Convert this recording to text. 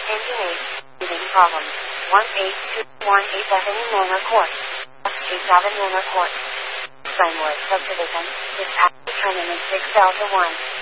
Engine 8. Breathing problems. 18218 Manor Court. G7 Manor Court. Framework subdivision. Dispatch training in 6 Delta 1.